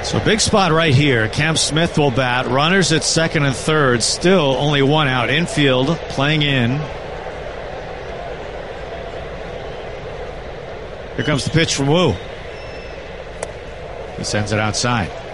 So big spot right here. Cam Smith will bat. Runners at second and third. Still only one out. Infield playing in. Here comes the pitch from Wu. He sends it outside.